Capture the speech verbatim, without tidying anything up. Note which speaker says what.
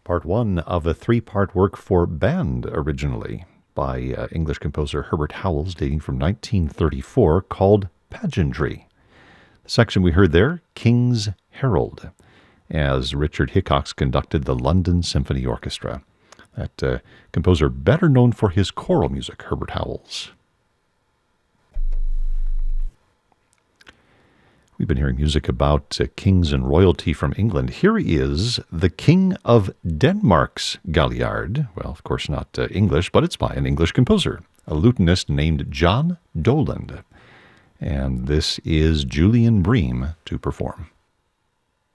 Speaker 1: part one of a three-part work for band originally by uh, English composer Herbert Howells dating from nineteen thirty-four called Pageantry. The section we heard there, King's Herald, as Richard Hickox conducted the London Symphony Orchestra. That uh, composer better known for his choral music, Herbert Howells. We've been hearing music about uh, kings and royalty from England. Here is the King of Denmark's Galliard. Well, of course not uh, English, but it's by an English composer, a lutenist named John Doland. And this is Julian Bream to perform.